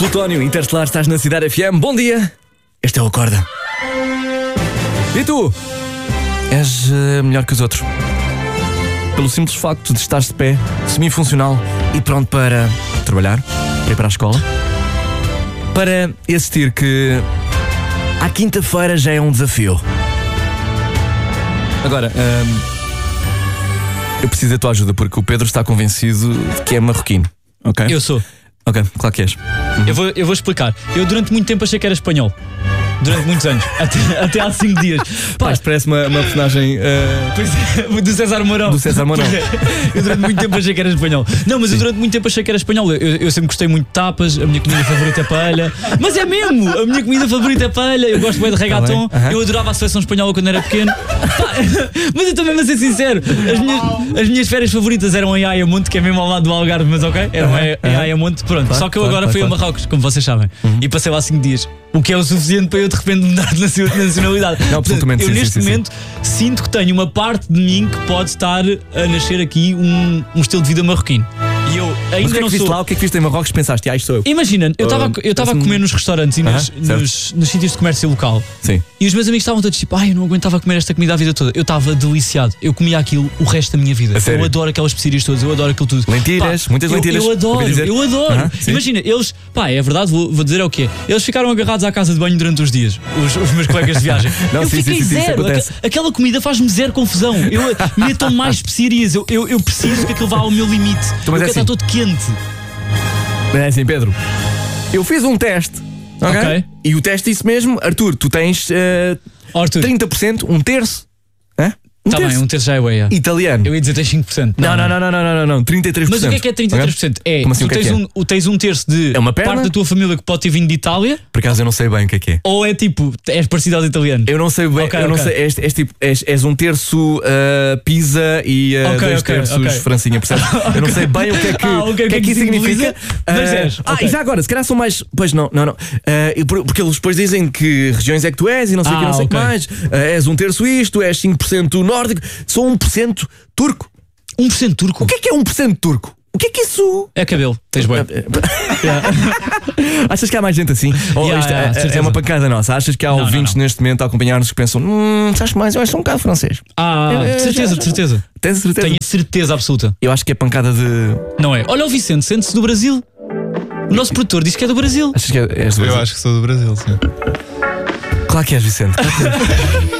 Plutónio, Interstellar, estás na Cidade FM. Bom dia. Este é o Acorda. E tu? És melhor que os outros. Pelo simples facto de estares de pé, semi-funcional e pronto para trabalhar, para ir para a escola. Para assistir que à quinta-feira já é um desafio. Agora, eu preciso da tua ajuda porque o Pedro está convencido de que é marroquino, ok? Eu sou. Ok, claro que és. Eu vou explicar. Eu durante muito tempo achei que era espanhol. Durante muitos anos. Até há 5 dias. Pá, isto parece uma personagem do César Mourão. do César Mourão. Eu durante muito tempo achei que era espanhol. Não, mas eu durante muito tempo achei que era espanhol. Eu sempre gostei muito de tapas. A minha comida favorita é paella. Mas é mesmo! A minha comida favorita é paella. Eu gosto bem de reggaeton. Eu adorava a seleção espanhola quando era pequeno. Pá, mas eu estou mesmo a ser sincero. As minhas férias favoritas eram em Ayamonte, que é mesmo ao lado do Algarve, mas ok? Eram em Ayamonte. Pronto. Claro, só que eu agora fui a Marrocos, como vocês sabem. E passei lá 5 dias. O que é o suficiente para eu de repente mudar de nacionalidade. Não, absolutamente. Eu neste momento sinto que tenho uma parte de mim que pode estar a nascer aqui um estilo de vida marroquino. E eu ainda Mas o que é que não viste sou. lá? O que é que viste em Marrocos? Pensaste, isto sou eu. Imagina, eu estava a comer nos restaurantes e nos sítios de comércio local. Sim. E os meus amigos estavam todos tipo, eu não aguentava comer esta comida a vida toda. Eu estava deliciado. Eu comia aquilo o resto da minha vida. Eu adoro aquelas especiarias todas, eu adoro aquilo tudo. Lentilhas, muitas lentilhas. Eu adoro. Imagina, eles, é verdade, vou dizer o quê? Eles ficaram agarrados à casa de banho durante os dias, os meus colegas de viagem. Não, eu sim, fiquei zero. Aquela comida faz-me zero confusão. Metam mais especiarias. Eu preciso que aquilo vá ao meu limite. Porque está todo quente. É assim, Pedro. Eu fiz um teste. Ok? E o teste disse mesmo, Arthur, tu tens 30%, um terço. Tá bem, um terço já é ué. Italiano. Eu ia dizer tens 5%. Não, 33%. Mas o que é 33%? Okay? Como assim, tens um terço de parte da tua família que pode ter vindo de Itália. Por acaso eu não sei bem o que é. Ou é tipo, és parecido aos italianos? Eu não sei bem, não sei, és um terço pizza e 2 terços francinha, percebes? Eu não sei bem o que é que isso significa. Mas és. E já agora, se calhar são mais. Pois não. Porque eles depois dizem que regiões é que tu és e não sei o que, não sei o que mais. És um terço isto, és 5% nórdico, sou 1% turco. 1% turco? O que é 1% turco? O que é isso? É cabelo, tens bem. Achas que há mais gente assim? Ou é uma pancada nossa? Achas que há ouvintes neste momento a acompanhar-nos que pensam, sabes mais, eu acho que sou um bocado francês. De certeza. Tens certeza? Tenho certeza absoluta. Eu acho que é pancada de... Não é? Olha o Vicente, sente-se do Brasil. O nosso produtor diz que é do Brasil. Achas que és do Brasil? Eu acho que sou do Brasil, sim. Claro que és, Vicente.